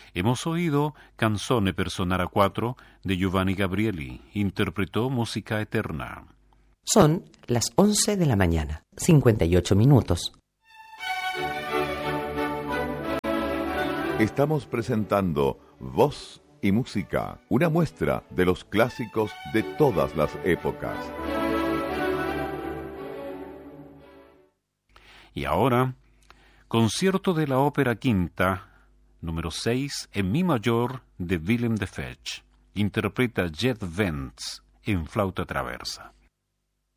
Hemos oído Canzone per sonare a quattro de Giovanni Gabrieli, interpretó Música Eterna. Son las 11 de la mañana, 58 minutos. Estamos presentando Voz y Música, una muestra de los clásicos de todas las épocas. Y ahora, concierto de la ópera quinta, número 6, en mi mayor, de Willem de Fetch. Interpreta Jet Vents en flauta traversa.